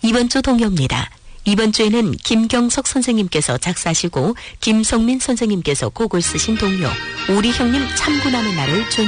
이번 주 동요입니다. 이번 주에는 김경석 선생님께서 작사하시고 김성민 선생님께서 곡을 쓰신 동요 우리 형님 참고나는 날을 준비했습니다.